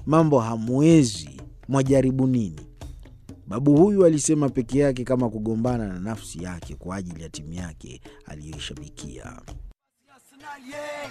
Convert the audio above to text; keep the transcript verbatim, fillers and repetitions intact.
mambo hamwezi, mwajaribu nini? Babu huyu alisema peke yake kama kugombana na nafsi yake kwa ajili ya timu yake aliyoishabikia.